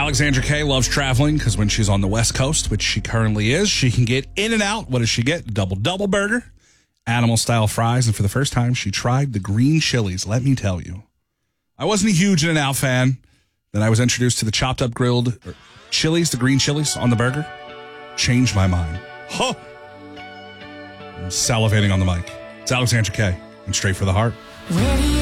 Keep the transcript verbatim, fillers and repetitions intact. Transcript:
Alexandra Kay loves traveling because when she's on the West Coast, which she currently is, she can get in and out. What does she get? Double double burger, animal-style fries, and for the first time, she tried the green chilies. Let me tell you. I wasn't a huge In-N-Out fan. Then I was introduced to the chopped-up grilled chilies, the green chilies on the burger. Changed my mind. Huh. I'm salivating on the mic. It's Alexandra Kay and Straight for the Heart.